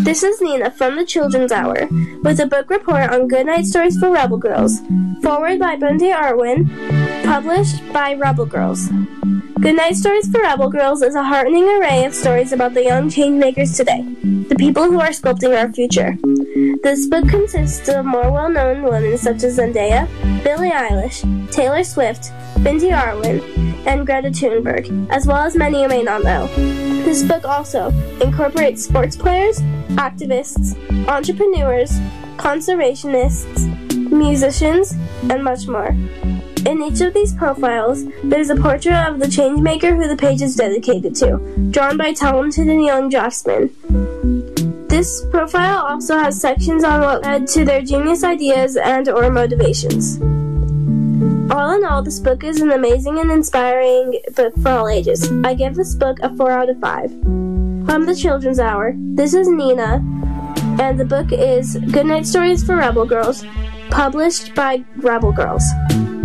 This is Nina from the Children's Hour with a book report on Goodnight Stories for Rebel Girls, forward by Bundy Arwin, published by Rebel Girls. Goodnight Stories for Rebel Girls is a heartening array of stories about the young changemakers today, the people who are sculpting our future. This book consists of more well-known women such as Zendaya, Billie Eilish, Taylor Swift, Bundy Arwin, and Greta Thunberg, as well as many you may not know. This book also incorporates sports players, activists, entrepreneurs, conservationists, musicians, and much more. In each of these profiles, there's a portrait of the changemaker who the page is dedicated to, drawn by talented and young draftsmen. This profile also has sections on what led to their genius ideas and or motivations. All in all, this book is an amazing and inspiring book for all ages. I give this book a 4 out of 5. From the Children's Hour, this is Nina, and the book is Goodnight Stories for Rebel Girls, published by Rebel Girls.